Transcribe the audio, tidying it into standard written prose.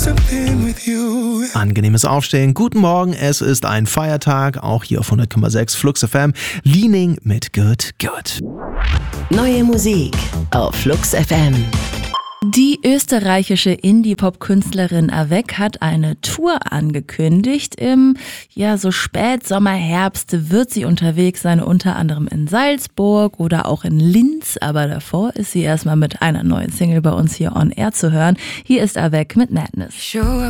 Angenehmes Aufstehen, guten Morgen, es ist ein Feiertag, auch hier auf 100,6 Flux FM, Leaning mit Good Good. Neue Musik auf Flux FM. Die österreichische Indie-Pop-Künstlerin Avec hat eine Tour angekündigt. Im so Spätsommer, Herbst wird sie unterwegs sein, unter anderem in Salzburg oder auch in Linz. Aber davor ist sie erstmal mit einer neuen Single bei uns hier on Air zu hören. Hier ist Avec mit Madness.